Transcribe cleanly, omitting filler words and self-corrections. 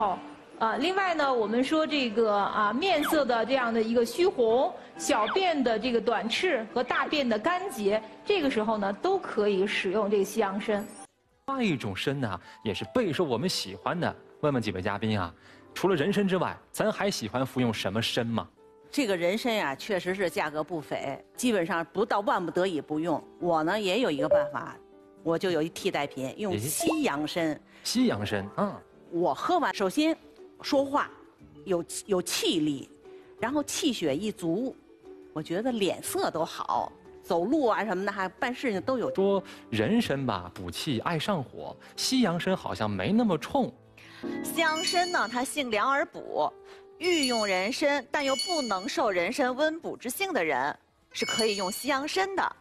另外呢，我们说这个面色的这样的一个虚红，小便的这个短赤和大便的干结，这个时候呢都可以使用这个西洋参。 另外一种参呢，也是备受我们喜欢的。问问几位嘉宾啊，除了人参之外，咱还喜欢服用什么参吗？ 这个人参呀，确实是价格不菲，基本上不到万不得已不用。我呢也有一个办法，我就有一替代品，用西洋参。 西洋参， 我喝完，首先说话有气力，然后气血一足，我觉得脸色都好，走路啊什么的，还办事情都有。 说人参吧补气爱上火，西洋参好像没那么冲。 西洋参呢，它性凉而补，欲用人参但又不能受人参温补之性的人，是可以用西洋参的。